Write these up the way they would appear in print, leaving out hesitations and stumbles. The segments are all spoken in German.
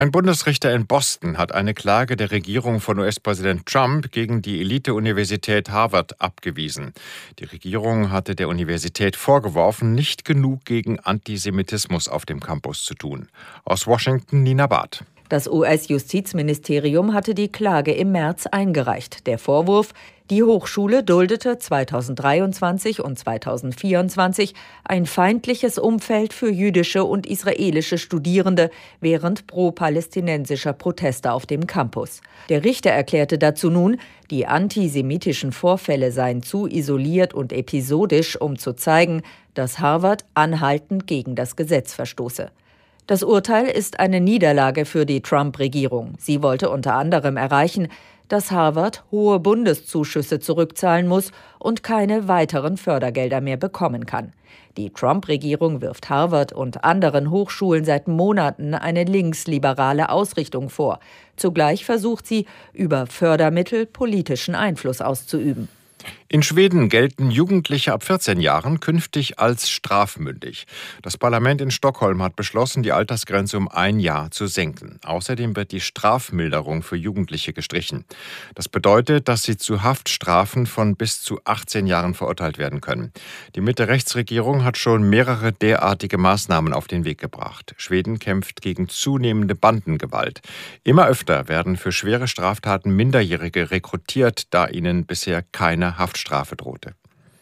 Ein Bundesrichter in Boston hat eine Klage der Regierung von US-Präsident Trump gegen die Elite-Universität Harvard abgewiesen. Die Regierung hatte der Universität vorgeworfen, nicht genug gegen Antisemitismus auf dem Campus zu tun. Aus Washington Nina Barth. Das US-Justizministerium hatte die Klage im März eingereicht. Der Vorwurf: Die Hochschule duldete 2023 und 2024 ein feindliches Umfeld für jüdische und israelische Studierende während pro-palästinensischer Proteste auf dem Campus. Der Richter erklärte dazu nun, die antisemitischen Vorfälle seien zu isoliert und episodisch, um zu zeigen, dass Harvard anhaltend gegen das Gesetz verstoße. Das Urteil ist eine Niederlage für die Trump-Regierung. Sie wollte unter anderem erreichen, dass Harvard hohe Bundeszuschüsse zurückzahlen muss und keine weiteren Fördergelder mehr bekommen kann. Die Trump-Regierung wirft Harvard und anderen Hochschulen seit Monaten eine linksliberale Ausrichtung vor. Zugleich versucht sie, über Fördermittel politischen Einfluss auszuüben. In Schweden gelten Jugendliche ab 14 Jahren künftig als strafmündig. Das Parlament in Stockholm hat beschlossen, die Altersgrenze um 1 Jahr zu senken. Außerdem wird die Strafmilderung für Jugendliche gestrichen. Das bedeutet, dass sie zu Haftstrafen von bis zu 18 Jahren verurteilt werden können. Die Mitte-Rechts-Regierung hat schon mehrere derartige Maßnahmen auf den Weg gebracht. Schweden kämpft gegen zunehmende Bandengewalt. Immer öfter werden für schwere Straftaten Minderjährige rekrutiert, da ihnen bisher keine Haftstrafe drohte.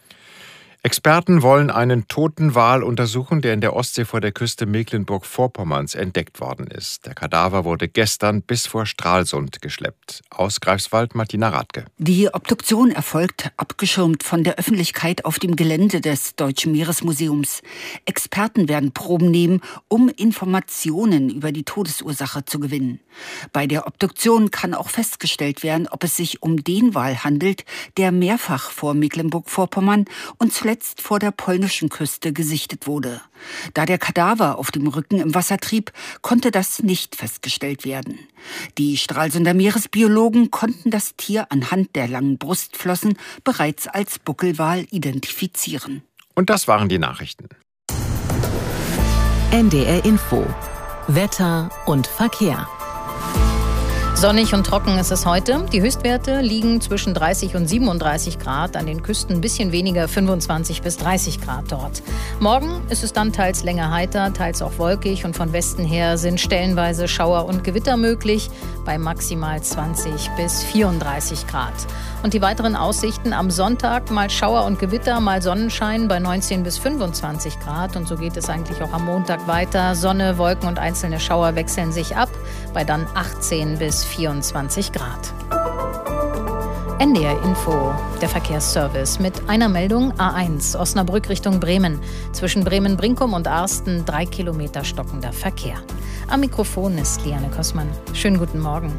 Experten wollen einen toten Wal untersuchen, der in der Ostsee vor der Küste Mecklenburg-Vorpommerns entdeckt worden ist. Der Kadaver wurde gestern bis vor Stralsund geschleppt. Aus Greifswald Martina Radke. Die Obduktion erfolgt abgeschirmt von der Öffentlichkeit auf dem Gelände des Deutschen Meeresmuseums. Experten werden Proben nehmen, um Informationen über die Todesursache zu gewinnen. Bei der Obduktion kann auch festgestellt werden, ob es sich um den Wal handelt, der mehrfach vor Mecklenburg-Vorpommern und zuletzt vor der polnischen Küste gesichtet wurde. Da der Kadaver auf dem Rücken im Wasser trieb, konnte das nicht festgestellt werden. Die Stralsunder Meeresbiologen konnten das Tier anhand der langen Brustflossen bereits als Buckelwal identifizieren. Und das waren die Nachrichten. NDR Info. Wetter und Verkehr. Sonnig und trocken ist es heute. Die Höchstwerte liegen zwischen 30 und 37 Grad. An den Küsten ein bisschen weniger, 25 bis 30 Grad dort. Morgen ist es dann teils länger heiter, teils auch wolkig. Und von Westen her sind stellenweise Schauer und Gewitter möglich bei maximal 20 bis 34 Grad. Und die weiteren Aussichten: am Sonntag mal Schauer und Gewitter, mal Sonnenschein bei 19 bis 25 Grad. Und so geht es eigentlich auch am Montag weiter. Sonne, Wolken und einzelne Schauer wechseln sich ab bei dann 18 bis 24 Grad. NDR Info, der Verkehrsservice mit einer Meldung: A1 Osnabrück Richtung Bremen. Zwischen Bremen-Brinkum und Arsten 3 Kilometer stockender Verkehr. Am Mikrofon ist Liane Kossmann. Schönen guten Morgen.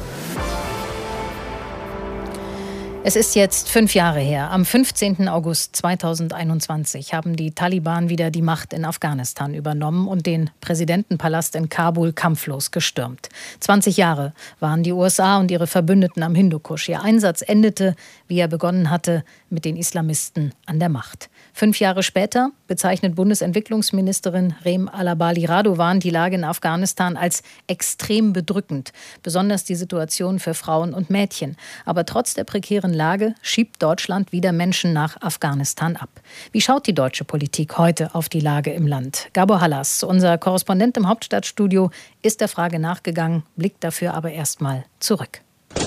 Es ist jetzt 5 Jahre her. Am 15. August 2021 haben die Taliban wieder die Macht in Afghanistan übernommen und den Präsidentenpalast in Kabul kampflos gestürmt. 20 Jahre waren die USA und ihre Verbündeten am Hindukusch. Ihr Einsatz endete, wie er begonnen hatte, mit den Islamisten an der Macht. 5 Jahre später bezeichnet Bundesentwicklungsministerin Rem Alabali Radovan die Lage in Afghanistan als extrem bedrückend. Besonders die Situation für Frauen und Mädchen. Aber trotz der prekären Lage schiebt Deutschland wieder Menschen nach Afghanistan ab. Wie schaut die deutsche Politik heute auf die Lage im Land? Gabor Hallas, unser Korrespondent im Hauptstadtstudio, ist der Frage nachgegangen, blickt dafür aber erstmal zurück.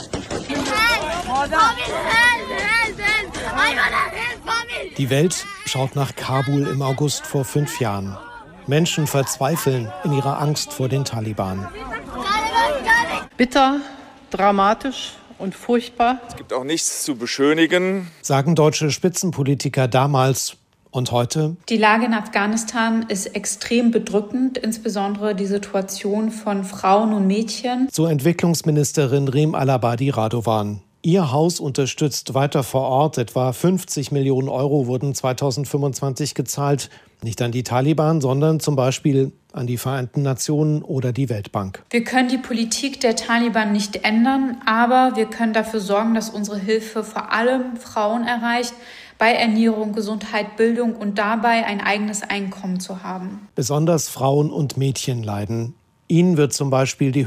Die Welt schaut nach Kabul im August vor 5 Jahren. Menschen verzweifeln in ihrer Angst vor den Taliban. Bitter, dramatisch und furchtbar. Es gibt auch nichts zu beschönigen, sagen deutsche Spitzenpolitiker damals und heute. Die Lage in Afghanistan ist extrem bedrückend, insbesondere die Situation von Frauen und Mädchen. So Entwicklungsministerin Rem Alabadi Radovan. Ihr Haus unterstützt weiter vor Ort. Etwa 50 Millionen Euro wurden 2025 gezahlt. Nicht an die Taliban, sondern zum Beispiel an die Vereinten Nationen oder die Weltbank. Wir können die Politik der Taliban nicht ändern, aber wir können dafür sorgen, dass unsere Hilfe vor allem Frauen erreicht, bei Ernährung, Gesundheit, Bildung und dabei ein eigenes Einkommen zu haben. Besonders Frauen und Mädchen leiden. Ihnen wird zum Beispiel die